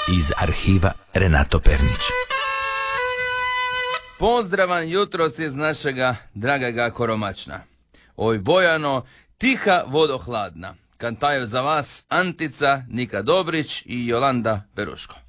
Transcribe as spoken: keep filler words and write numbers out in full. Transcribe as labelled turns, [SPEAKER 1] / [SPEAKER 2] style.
[SPEAKER 1] iz arhiva Renato Pernić.
[SPEAKER 2] Pozdravan jutros iz našega dragega Koromačna. Oj Bojano, tiha vodohladna. Kantaju za vas Antica, Nika Dobrić i Jolanda Peruško.